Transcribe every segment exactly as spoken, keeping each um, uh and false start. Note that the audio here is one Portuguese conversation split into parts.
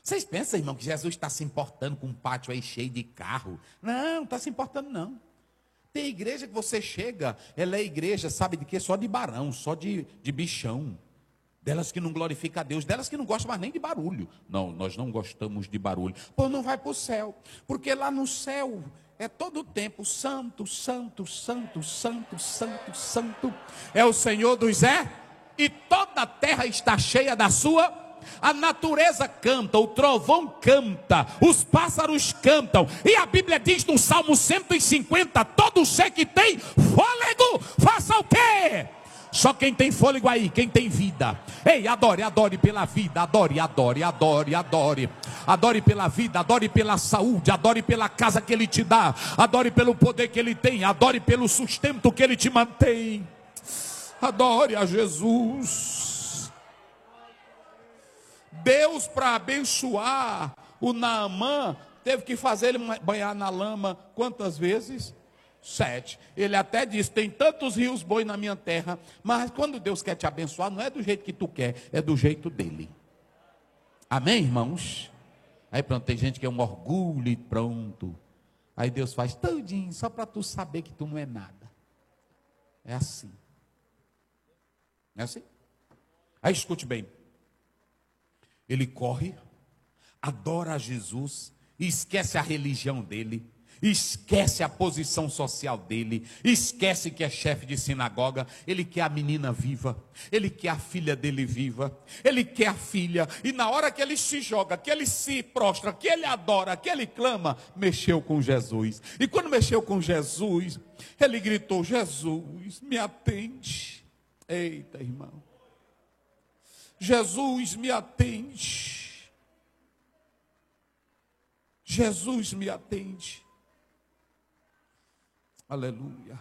Vocês pensam, irmão, que Jesus está se importando com um pátio aí cheio de carro? Não, não está se importando, não. Tem igreja que você chega, ela é igreja, sabe de quê? Só de barão, só de, de bichão. Delas que não glorificam a Deus, delas que não gostam mais nem de barulho. Não, nós não gostamos de barulho. Pô, não vai para o céu, porque lá no céu é todo o tempo santo, santo, santo, santo, santo, santo. É o Senhor dos é, e toda a terra está cheia da sua. A natureza canta, o trovão canta, os pássaros cantam. E a Bíblia diz no Salmo cento e cinquenta, todo ser que tem fôlego, faça o quê? Só quem tem fôlego aí, quem tem vida. Ei, adore, adore pela vida, adore, adore, adore, adore. Adore pela vida, adore pela saúde, adore pela casa que Ele te dá, adore pelo poder que Ele tem, adore pelo sustento que Ele te mantém. Adore a Jesus. Deus, para abençoar o Naamã, teve que fazer ele banhar na lama quantas vezes? Sete. Ele até disse, tem tantos rios bons na minha terra, mas quando Deus quer te abençoar, não é do jeito que tu quer, é do jeito dele. Amém, irmãos? Aí pronto, tem gente que é um orgulho e pronto. Aí Deus faz tudinho, só para tu saber que tu não é nada. É assim. É assim? Aí escute bem. Ele corre, adora a Jesus, esquece a religião dele, esquece a posição social dele, esquece que é chefe de sinagoga. Ele quer a menina viva, ele quer a filha dele viva, ele quer a filha. E na hora que ele se joga, que ele se prostra, que ele adora, que ele clama, mexeu com Jesus. E quando mexeu com Jesus, ele gritou, Jesus, me atende. Eita, irmão. Jesus, me atende. Jesus, me atende. Aleluia.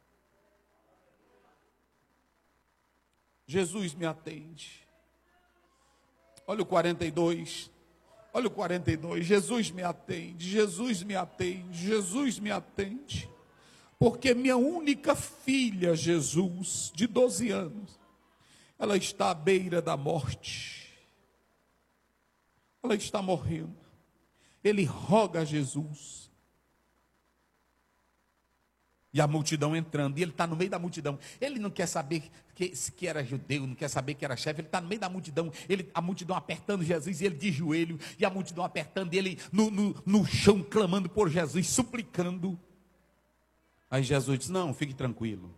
Jesus, me atende. Olha o quarenta e dois. Olha o quarenta e dois. Jesus, me atende. Jesus, me atende. Jesus, me atende. Porque minha única filha, Jesus, de doze anos, ela está à beira da morte. Ela está morrendo. Ele roga a Jesus. E a multidão entrando. E ele está no meio da multidão. Ele não quer saber que, que era judeu, não quer saber que era chefe. Ele está no meio da multidão. Ele, a multidão apertando Jesus. E ele de joelho. E a multidão apertando ele no, no, no chão, clamando por Jesus, suplicando. Aí Jesus diz, não, fique tranquilo.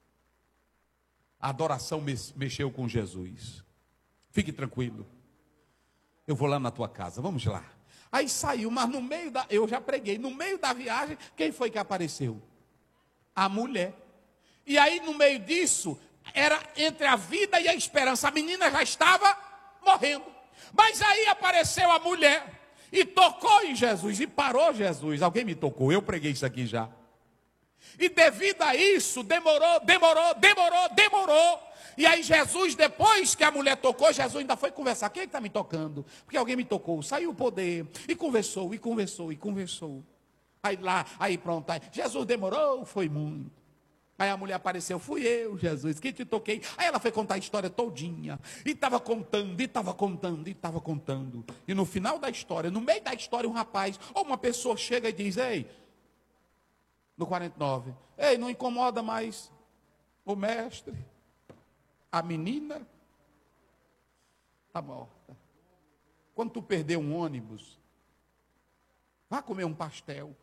A adoração mexeu com Jesus. Fique tranquilo. Eu vou lá na tua casa, vamos lá. Aí saiu, mas no meio da... Eu já preguei. No meio da viagem, quem foi que apareceu? A mulher. E aí no meio disso, era entre a vida e a esperança. A menina já estava morrendo. Mas aí apareceu a mulher. E tocou em Jesus. E parou Jesus. Alguém me tocou, eu preguei isso aqui já. E devido a isso, demorou, demorou, demorou, demorou. E aí Jesus, depois que a mulher tocou, Jesus ainda foi conversar. Quem é que está me tocando? Porque alguém me tocou, saiu o poder. E conversou, e conversou, e conversou. Aí lá, aí pronto. Aí, Jesus demorou, foi muito. Aí a mulher apareceu, fui eu, Jesus, que te toquei. Aí ela foi contar a história todinha. E estava contando, e estava contando, e estava contando. E no final da história, no meio da história, um rapaz, ou uma pessoa chega e diz, ei... No quarenta e nove, ei, não incomoda mais o mestre, a menina está morta. Quando tu perder um ônibus, vá comer um pastel.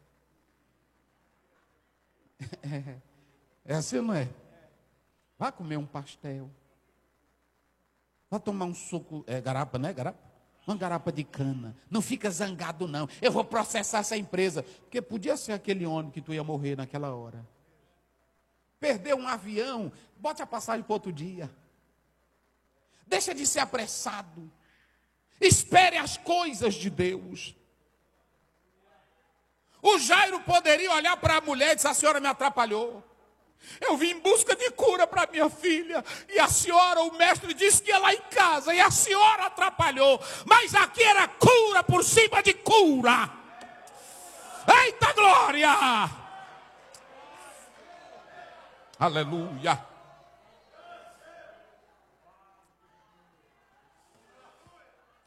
É, é assim ou não é? Vá comer um pastel. Vá tomar um suco, é garapa, não é garapa? Uma garapa de cana. Não fica zangado não. Eu vou processar essa empresa. Porque podia ser aquele ônibus que tu ia morrer naquela hora. Perdeu um avião. Bote a passagem para outro dia. Deixa de ser apressado. Espere as coisas de Deus. O Jairo poderia olhar para a mulher e dizer, a senhora me atrapalhou. Eu vim em busca de cura para minha filha. E a senhora, o mestre disse que ia lá em casa. E a senhora atrapalhou. Mas aqui era cura por cima de cura. Eita glória! Aleluia!